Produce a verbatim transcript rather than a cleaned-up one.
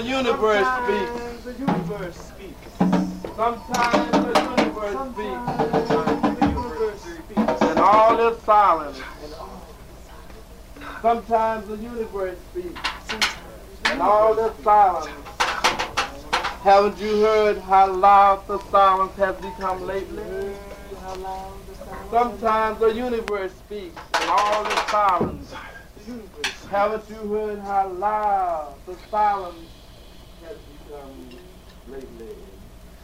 the universe Sometimes speaks. the universe speaks. Sometimes the universe speaks. Sometimes the universe speaks. And all is silence. And all Sometimes the universe speaks. sometimes the And all universe is silence. Haven't you heard how loud the silence has become lately? speaks. How loud the sound Sometimes the universe speaks. And all is silence. the universe speaks. Haven't you heard how loud the silence has become lately?